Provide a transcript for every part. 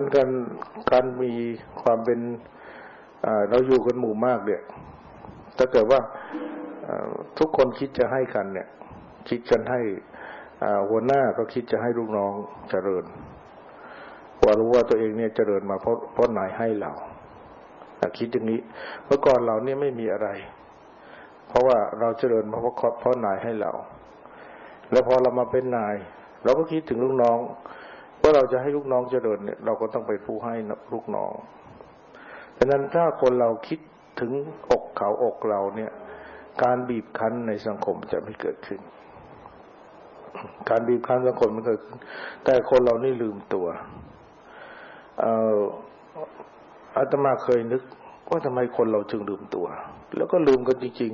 การมีความเป็นเราอยู่กันหมู่มากเนี่ยถ้าเกิดว่าทุกคนคิดจะให้กันเนี่ยคิดกันให้หัวหน้าก็คิดจะให้ลูกน้องเจริญว่ารู้ว่าตัวเองเนี่ยเจริญมาเพราะนายให้เราคิดอย่างนี้เมื่อก่อนเราเนี่ยไม่มีอะไรเพราะว่าเราเจริญมาเพราะนายให้เราแล้วพอเรามาเป็นนายเราก็คิดถึงลูกน้องว่าเราจะให้ลูกน้องเจริญเนี่ยเราก็ต้องไปผู้ให้ลูกน้องฉะนั้นถ้าคนเราคิดถึงอกเขาอกเราเนี่ยการบีบคั้นในสังคมจะไม่เกิดขึ้นการบีบคั้นสังคมมันเกิดขึ้นแต่คนเรานี่ลืมตัวอาตมาเคยนึกว่าทำไมคนเราจึงลืมตัวแล้วก็ลืมกันจริง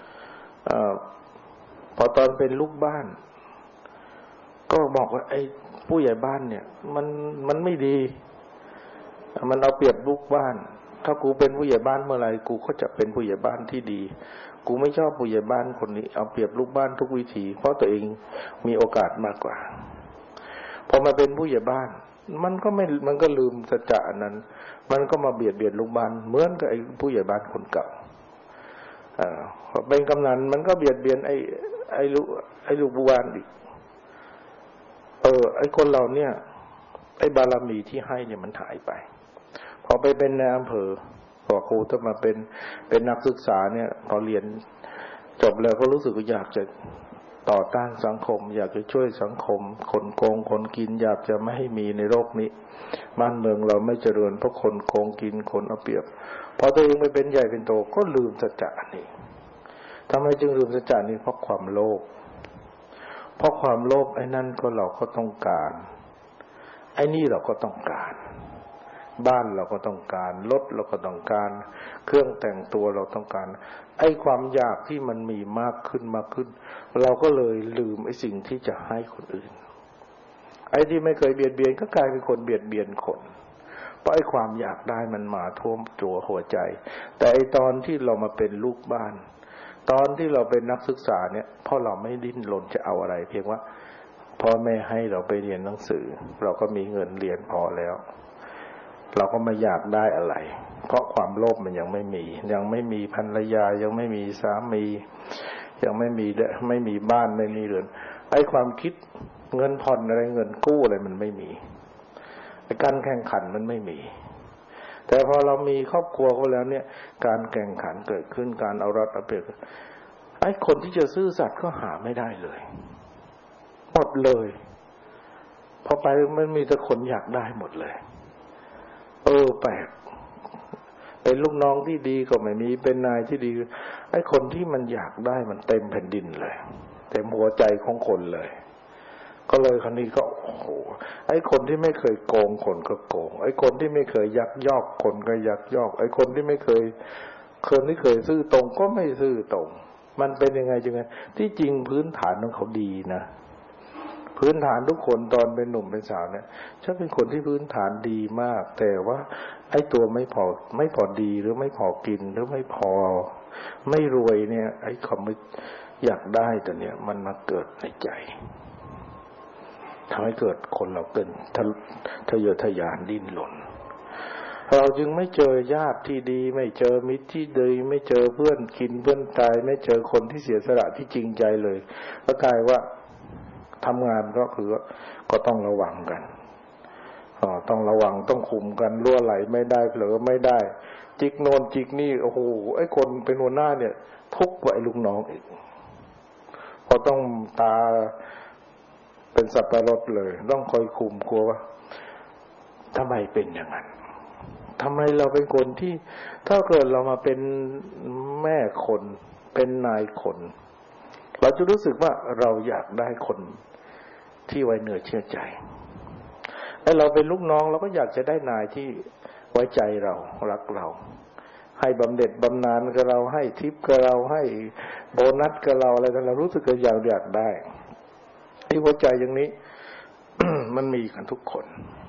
ๆพอตอนเป็นลูกบ้านก็บอกว่าไอ้ผู้ใหญ่บ้านเนี่ยมันไม่ดีมันเอาเปรียบลูกบ้านถ้ากูเป็นผู้ใหญ่บ้านเมื่อไหร่กูก็จะเป็นผู้ใหญ่บ้านที่ดีกูไม่ชอบผู้ใหญ่บ้านคนนี้เอาเปรียบลูกบ้านทุกวิธีเพราะตัวเองมีโอกาสมากกว่าพอมาเป็นผู้ใหญ่บ้านมันก็ลืมสัจจะนั้นมันก็มาเบียดเบียนลูกบ้านเหมือนกับไอ้ผู้ใหญ่บ้านคนเก่าพอเป็นกำนันมันก็เบียดเบียนไอ้ลูกบ้านอีกไอ้คนเราเนี่ยไอ้บารมีที่ให้เนี่ยมันหายไปพอไปเป็นนายอำเภอพอครูต้องมาเป็นนักศึกษาเนี่ยพอเรียนจบแล้วก็รู้สึกว่าอยากจะต่อต้านสังคมอยากจะช่วยสังคมคนโกงคนกินอยากจะไม่ให้มีในโลกนี้บ้านเมืองเราไม่เจริญเพราะคนโกงกินคนเอาเปรียบพอตัวเองไปเป็นใหญ่เป็นโตก็ลืมสัจจะนี้ทำไมจึงลืมสัจจะนี้เพราะความโลภเพราะความโลภไอ้นั่นก็เราก็ต้องการไอ้นี่เราก็ต้องการบ้านเราก็ต้องการรถเราก็ต้องการเครื่องแต่งตัวเราต้องการไอ้ความอยากที่มันมีมากขึ้นเราก็เลยลืมไอ้สิ่งที่จะให้คนอื่นไอ้ที่ไม่เคยเบียดเบียนก็กลายเป็นคนเบียดเบียนคนเพราะไอ้ความอยากได้มันมาท่วมตัวหัวใจแต่ไอ้ตอนที่เรามาเป็นลูกบ้านตอนที่เราเป็นนักศึกษาเนี่ยเพราะเราไม่ดิ้นรนจะเอาอะไรเพียงว่าพ่อแม่ให้เราไปเรียนหนังสือเราก็มีเงินเรียนพอแล้วเราก็ไม่อยากได้อะไรเพราะความโลภมันยังไม่มีภรรยายังไม่มีสามียังไม่มีบ้านไม่มีเรือนไอ้ความคิดเงินผ่อนอะไรเงินกู้อะไรมันไม่มีไอ้การแข่งขันมันไม่มีแต่พอเรามีครอบครัวก็แล้วเนี่ยการแข่งขันเกิดขึ้นการเอารัดเอาเปรียบไอ้คนที่จะซื่อสัตย์ก็หาไม่ได้เลยหมดเลยพอไปมันมีแต่คนอยากได้หมดเลยแปลกเป็นลูกน้องที่ดีก็ไม่มีเป็นนายที่ดีไอ้คนที่มันอยากได้มันเต็มแผ่นดินเลยเต็มหัวใจของคนเลยก็เลยคราวนี้ก็โอ้โหไอ้คนที่ไม่เคยโกงคนก็โกงไอ้คนที่ไม่เคยยักยอกคนก็ยักยอกไอ้คนที่ไม่เคยซื่อตรงก็ไม่ซื่อตรงมันเป็นยังไงที่จริงพื้นฐานของเขาดีนะพื้นฐานทุกคนตอนเป็นหนุ่มเป็นสาวเนี่ยฉันเป็นคนที่พื้นฐานดีมากแต่ว่าไอ้ตัวไม่พอดีหรือไม่พอกินหรือไม่พอไม่รวยเนี่ยไอ้ความอยากได้แต่เนี่ยมันมาเกิดในใจทำให้เกิดคนเราเกินทะเยอทะยานดิ้นรนเราจึงไม่เจอญาติที่ดีไม่เจอมิตรที่ดีไม่เจอเพื่อนกินเพื่อนตายไม่เจอคนที่เสียสละที่จริงใจเลยก็กลายว่าทำงานก็คือก็ต้องระวังกันต้องระวังต้องคุมกันรั่วไหลไม่ได้เผลอไม่ได้จิกโน่นจิกนี่โอ้โหไอ้คนเป็นหัวหน้าเนี่ยทุกข์กว่าไอ้ลูกน้องอีกพอต้องตาเป็นสับปะรดเลยต้องคอยคุมกลัวว่าทำไมเป็นอย่างนั้นทำไมเราเป็นคนที่ถ้าเกิดเรามาเป็นแม่คนเป็นนายคนเราจะรู้สึกว่าเราอยากได้คนที่ไว้เนื้อเชื่อใจไอ้เราเป็นลูกน้องเราก็อยากจะได้นายที่ไว้ใจเรารักเราให้บำเหน็จบำนาญกับเราให้ทิปกับเราให้โบนัสกับเราอะไรกันเรารู้สึกว่าอยากได้ที่หัวใจอย่างนี้ มันมีกันทุกคน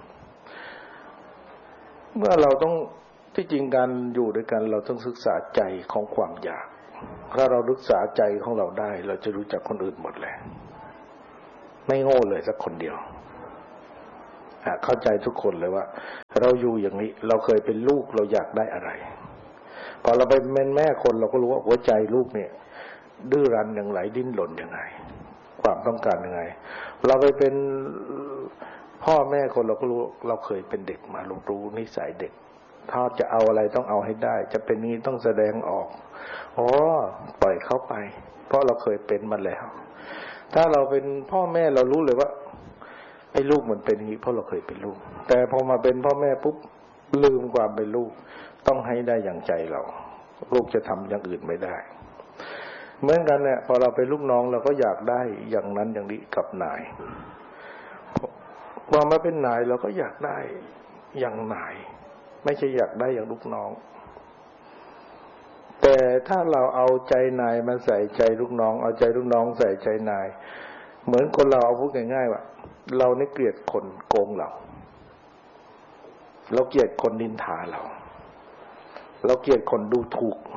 เมื่อเราต้องที่จริงการอยู่ด้วยกันเราต้องศึกษาใจของความอยากถ้าเราศึกษาใจของเราได้เราจะรู้จักคนอื่นหมดเลยไม่โง่เลยสักคนเดียวเข้าใจทุกคนเลยว่าเราอยู่อย่างนี้เราเคยเป็นลูกเราอยากได้อะไรพอเราไปเป็นแม่คนเราก็รู้ว่าหัวใจลูกเนี่ยดื้อรั้นอย่างไรดิ้นรนยังไงความต้องการยังไงเราไปเป็นพ่อแม่คนเราก็รู้เราเคยเป็นเด็กมารู้นิสัยเด็กถ้าจะเอาอะไรต้องเอาให้ได้จะเป็นนี้ต้องแสดงออกปล่อยเขาไปเพราะเราเคยเป็นมาแล้วถ้าเราเป็นพ่อแม่เรารู้เลยว่าไอ้ลูกมันเป็นอย่างนี้เพราะเราเคยเป็นลูกแต่พอมาเป็นพ่อแม่ปุ๊บลืมความเป็นลูกต้องให้ได้อย่างใจเราลูกจะทำอย่างอื่นไม่ได้เหมือนกันเนี่ยพอเราเป็นลูกน้องเราก็อยากได้อย่างนั้นอย่างนี้กับนายพอมาเป็นนายเราก็อยากได้อย่างนายไม่ใช่อยากได้อย่างลูกน้องแต่ถ้าเราเอาใจนายมาใส่ใจลูกน้องเอาใจลูกน้องใส่ใจนายเหมือนคนเราเอาพูดง่ายๆว่าเราเนี่ยเกลียดคนโกงเราเกลียดคนนินทาเราเกลียดคนดูถูก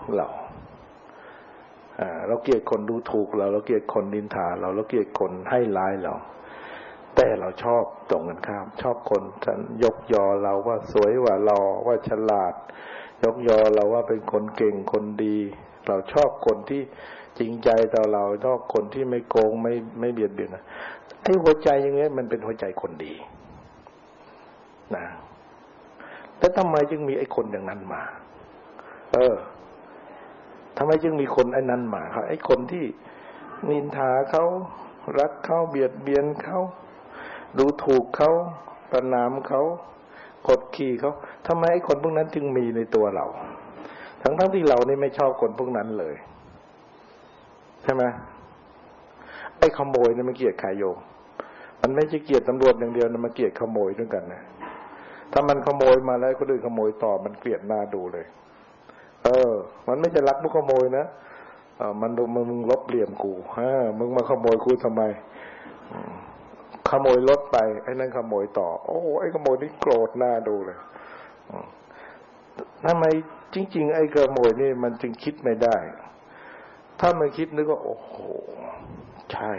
เราเกลียดคนดูถูกเราเกลียดคนนินทาเราเกลียดคนให้ร้ายเราแต่เราชอบตรงกันข้ามชอบคนฉันยกยอเราว่าสวยว่าหล่อว่าฉลาดยกยอเราว่าเป็นคนเก่งคนดีเราชอบคนที่จริงใจต่อเราชอบคนที่ไม่โกงไม่เบียดเบียนไอ้หัวใจอย่างนี้มันเป็นหัวใจคนดีนะแล้วทำไมจึงมีไอ้คนอย่างนั้นมาทำไมจึงมีคนไอ้นั้นมาครับไอ้คนที่นินทาเขารักเขาเบียดเบียนเขาดูถูกเขาประณามเขากดขี่เขาทำไมไอ้คนพวกนั้นจึงมีในตัวเราทั้งที่เรานี่ไม่ชอบคนพวกนั้นเลยใช่ไหมไอ้ขโมยเนี่ยมันเกลียดใครโยมมันไม่ใช่เกลียดตำรวจอย่างเดียวนะมันเกลียดขโมยด้วยกันนะถ้ามันขโมยมาแล้วคนอื่นขโมยต่อมันเกลียดหน้าดูเลยมันไม่จะรักลูกขโมยนะมึงลบเหลี่ยมกูมึงมาขโมยกูทำไมขโมยรถไปไอ้นั่นขโมยต่อไอ้ขโมยนี่โกรธหน้าดูเลยทำไมจริงๆไอ้ขโมยนี่มันจึงคิดไม่ได้ถ้ามันคิดนึกว่าโอ้โหใช่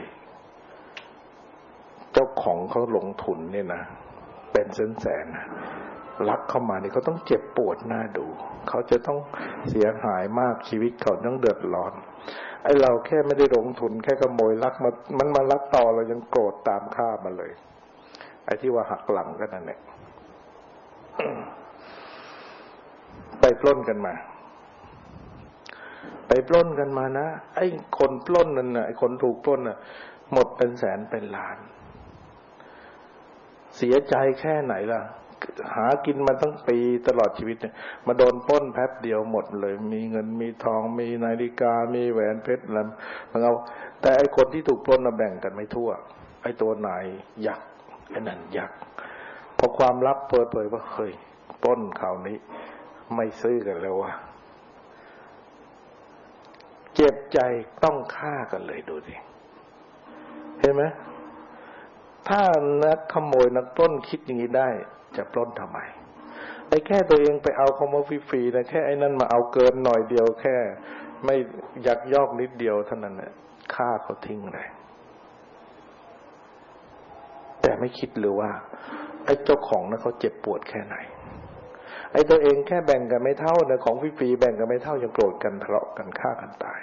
เจ้าของเขาลงทุนเนี่ยนะเป็นแสนๆลักเข้ามานี่เขาต้องเจ็บปวดหน้าดูเขาจะต้องเสียหายมากชีวิตเขาต้องเดือดร้อนไอ้เราแค่ไม่ได้ลงทุนแค่ขโมยลักมันมาลักต่อเรายังโกรธตามฆ่ามันเลยไอ้ที่ว่าหักหลังก็นั่นแหละ ไปปล้นกันมานะไอ้คนปล้นนั่นน่ะไอ้คนถูกปล้นน่ะหมดเป็นแสนเป็นล้านเสียใจแค่ไหนล่ะหากินมาตั้งปีตลอดชีวิตเนี่ยมาโดนปล้นแป๊บเดียวหมดเลยมีเงินมีทองมีนาฬิกามีแหวนเพชรอะไรมันเอาแต่ไอ้คนที่ถูกปล้นน่ะแบ่งกันไม่ทั่วไอ้ตัวนายยักไอ้นั่นยักพอความลับเปิดเผยว่าเฮ้ยปล้นคราวนี้ไม่ซื้อกันแล้วว่ะเจ็บใจต้องฆ่ากันเลยดูดิเห็นไหมถ้านักขโมยนักปล้นคิดอย่างนี้ได้จะปล้นทำไมไอ้แค่ตัวเองไปเอาเขามาฟรีๆนะแค่ไอ้นั่นมาเอาเกินหน่อยเดียวแค่ไม่ยักยอกนิดเดียวเท่านั้นน่ะฆ่าเขาทิ้งเลยแต่ไม่คิดเลยว่าไอ้เจ้าของนั้นเขาเจ็บปวดแค่ไหนไอ้ตัวเองแค่แบ่งกันไม่เท่านะของฟรีๆแบ่งกันไม่เท่ายังโกรธกันทะเลาะกันฆ่ากันตาย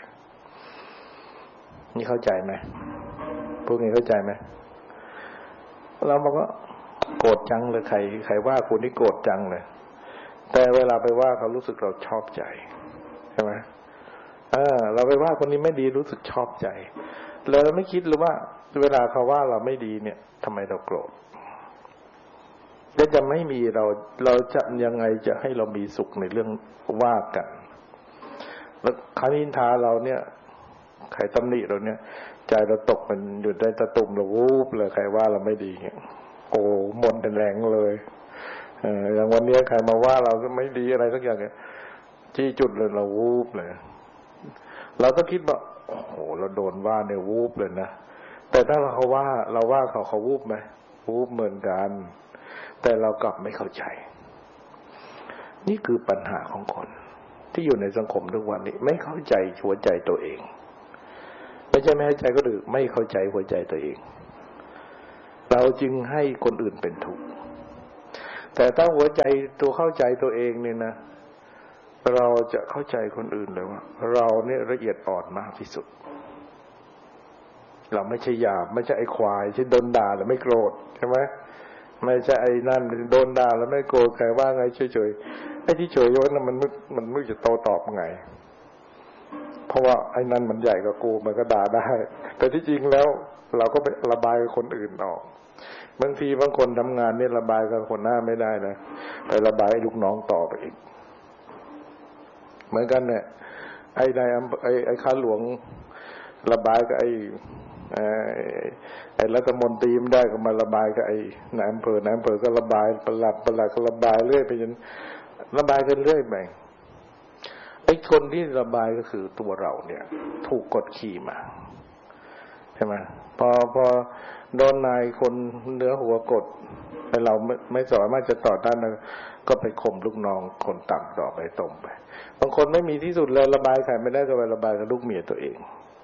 นี่เข้าใจไหมพวกนี้เข้าใจไหมเราบอกว่าโกรธจังเลยใครว่าคุณนี่โกรธจังเลยแต่เวลาไปว่าเขารู้สึกเราชอบใจใช่ไหมเราไปว่าคนนี้ไม่ดีรู้สึกชอบใจเราไม่คิดหรือว่าเวลาเขาว่าเราไม่ดีเนี่ยทำไมเราโกรธแล้วจะไม่มีเราจะยังไงจะให้เรามีสุขในเรื่องว่ากันแล้วใครนินทาเราเนี่ยใครตำหนิเราเนี่ยใจเราตกมันอยู่ได้ตะตุ่มเราวูบเลยใครว่าเราไม่ดีเงี้ยโอ้หมดแรงเลยอย่างวันนี้ใครมาว่าเราก็ไม่ดีอะไรสักอย่างเนี่ยที่จุดเลยเราวูบเลยเราก็คิดว่าโอ้โหเราโดนว่าเนี่ยวูบเลยนะแต่ถ้าเราว่าเขาวูบไหมวูบเหมือนกันแต่เรากลับไม่เข้าใจนี่คือปัญหาของคนที่อยู่ในสังคมทุกวันนี้ไม่เข้าใจหัวใจตัวเองไม่ใช่ไม่เข้าใจก็หรือไม่เข้าใจหัวใจตัวเองเราจึงให้คนอื่นเป็นทุกข์แต่ถ้าหัวใจตัวเข้าใจตัวเองเนี่ยนะเราจะเข้าใจคนอื่นเลยว่าเราเนี่ยละเอียดอ่อนมากที่สุดเราไม่ใช่หยาบไม่ใช่ไอ้ควายที่โดนด่าแล้วไม่โกรธใช่ไหมไม่ใช่ไอ้นั่นโดนด่าแล้วไม่โกรธใครว่าไงเฉยๆไอ้ที่เฉยๆนั้นมันไม่จะโตตอบไงเพราะว่าไอ้นั่นมันใหญ่กว่ากูมันก็ด่าได้แต่ที่จริงแล้วเราก็ไประบายกับคนอื่นออกบางทีบางคนทำงานเนี่ยระบายกับคนหน้าไม่ได้นะไประบายลูกน้องต่อไปอีกเหมือนกันเนี่ยไอ้ข้าหลวงระบายกับไอ้รัฐมนตรีไม่ได้ก็มาระบายกับไอ้นายอำเภอก็ระบายปลัดก็ระบายเรื่อยไปจนระบายกันเรื่อยไปไอ้คนที่ระบายก็คือตัวเราเนี่ยถูกกดขี่มาใช่ไหมพอโดนนายคนเนื้อหัวกดไอ้เราไม่สามารถจะต่อต้านก็ไปข่มลูกน้องคนต่ำต่อไปตรงไปบางคนไม่มีที่สุดเลยระบายใครไม่ได้ก็ไประบายกับลูกเมียตัวเอง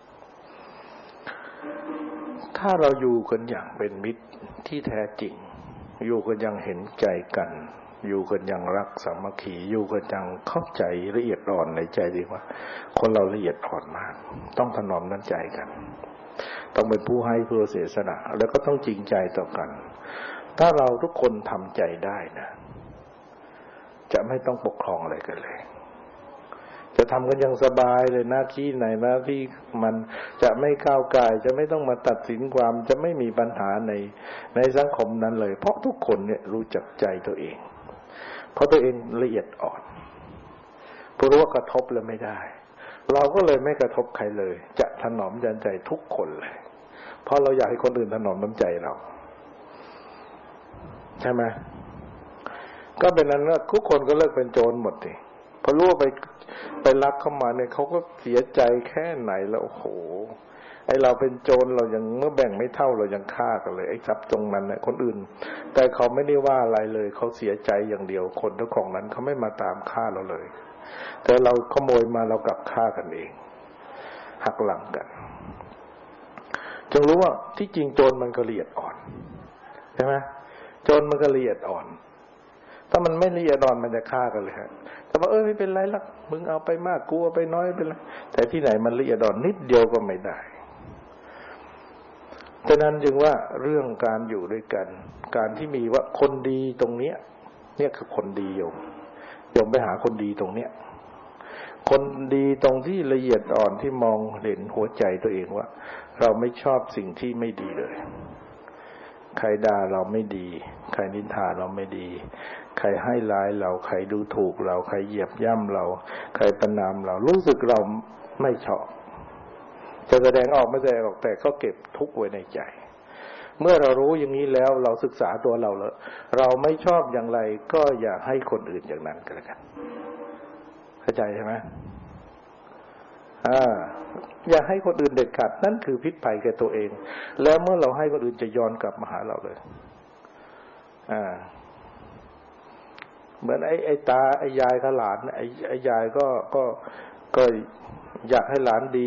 ถ้าเราอยู่กันอย่างเป็นมิตรที่แท้จริงอยู่กันอย่างเห็นใจกันอยู่กันอย่างรักสามัคคีอยู่กันอย่างเข้าใจละเอียดอ่อนในใจดีว่าคนเราละเอียดอ่อนมากต้องถนอมน้ำใจกันต้องเป็นผู้ให้เพื่อเสียสละแล้วก็ต้องจริงใจต่อกันถ้าเราทุกคนทำใจได้นะจะไม่ต้องปกครองอะไรกันเลยจะทำกันอย่างสบายเลยหน้าที่ไหนหน้าที่มันจะไม่ก้าวไก่จะไม่ต้องมาตัดสินความจะไม่มีปัญหาในสังคมนั้นเลยเพราะทุกคนเนี่ยรู้จักใจตัวเองเพราะตัวเองละเอียดอ่อนเพราะรู้ว่ากระทบแล้วไม่ได้เราก็เลยไม่กระทบใครเลยจะถนอมใจทุกคนเลยเพราะเราอยากให้คนอื่นถนอมน้ำใจเราใช่ไหมก็เป็นนั้นว่าทุกคนก็เลิกเป็นโจรหมดดิพอรู้ว่าไปรักเข้ามาเนี่ยเขาก็เสียใจแค่ไหนแล้วโอ้โหไอเราเป็นโจรเรายังเมื่อแบ่งไม่เท่าเรายังฆ่ากันเลยไอ้ทรัพย์ตรงนั้นเนี่ยคนอื่นแต่เขาไม่ได้ว่าอะไรเลยเขาเสียใจอย่างเดียวคนเจ้าของนั้นเขาไม่มาตามฆ่าเราเลยแต่เราขโมยมาเรากลับฆ่ากันเองหักหลังกันจงรู้ว่าที่จริงโจรมันก็ละเอียดอ่อนใช่ไหมโจรมันก็ละเอียดอ่อนถ้ามันไม่ละเอียดอ่อนมันจะฆ่ากันเลยฮะแต่ว่าไม่เป็นไรหรอกมึงเอาไปมากกูเอาไปน้อยเป็นไรแต่ที่ไหนมันละเอียดอ่อนนิดเดียวก็ไม่ได้ฉะนั้นจึงว่าเรื่องการอยู่ด้วยกันการที่มีว่าคนดีตรงเนี้ยเนี่ยคือคนดีโยมไปหาคนดีตรงเนี้ยคนดีตรงที่ละเอียดอ่อนที่มองเห็นหัวใจตัวเองว่าเราไม่ชอบสิ่งที่ไม่ดีเลยใครด่าเราไม่ดีใครนินทาเราไม่ดีใครให้ร้ายเราใครดูถูกเราใครเหยียบย่ำเราใครประณามเรารู้สึกเราไม่ชอบจะแสดงออกไม่แสดงออกแต่ก็เก็บทุกข์ไว้ในใจเมื่อเรารู้อย่างนี้แล้วเราศึกษาตัวเราแล้วเราไม่ชอบอย่างไรก็อย่าให้คนอื่นอย่างนั้นกันกันเข้าใจใช่ไหมอย่าให้คนอื่นเด็ดขาดนั่นคือพิษภัยแก่ตัวเองแล้วเมื่อเราให้คนอื่นจะย้อนกลับมาหาเราเลยเหมือนไอ้ตาไอ้ยายกับหลานไอ้ยายก็อยากให้หลานดี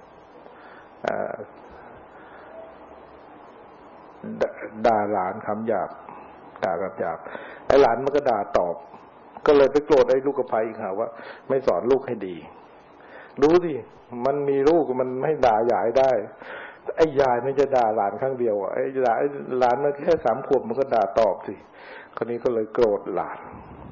ด่าหลานคำหยาบด่ากับหยาบไอ้หลานมันก็ด่าตอบก็เลยไปโกรธไอ้ลูกกระไพอีกหาว่าไม่สอนลูกให้ดีดูสิมันมีลูกมันไม่ด่ายายได้ไอ้ยายมันจะด่าหลานครั้งเดียวไอ้หลานมันแค่3 ขวบมันก็ด่าตอบสิคนนี้ก็เลยโกรธหลาน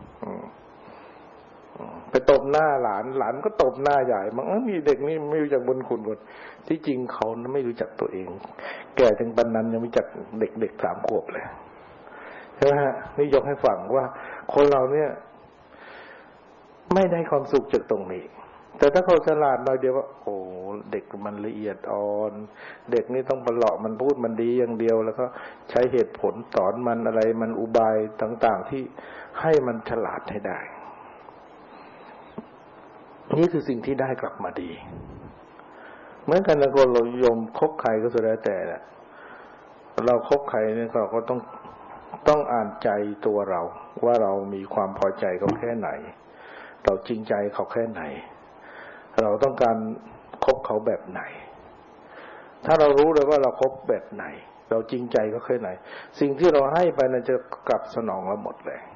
ไปตบหน้าหลานก็ตบหน้ายายมันมีเด็กนี่ไม่รู้จักบุญคุณคนที่จริงเขาไม่รู้จักตัวเองแก่ถึงปานนั้นยังไม่รู้จักเด็ก3 ขวบเลยใช่ไหมฮะนี่ยกให้ฟังว่าคนเราเนี่ยไม่ได้ความสุขจากตรงนี้แต่ถ้าเขาฉลาดหน่อยเดียวว่าโอ้เด็กมันละเอียดอ่อนเด็กนี่ต้องประหลาะมันพูดมันดีอย่างเดียวแล้วก็ใช้เหตุผลสอนมันอะไรมันอุบายต่างๆที่ให้มันฉลาดให้ได้นี่คือสิ่งที่ได้กลับมาดีเหมือนกันนะคนเรายมคบใครก็สุดแล้วแต่เราคบใครเนี่ยเราก็ต้องอ่านใจตัวเราว่าเรามีความพอใจเขาแค่ไหนเราจริงใจเขาแค่ไหนเราต้องการคบเขาแบบไหนถ้าเรารู้เลยว่าเราคบแบบไหนเราจริงใจเขาแค่ไหนสิ่งที่เราให้ไปนั้นจะกลับสนองเราหมดเลย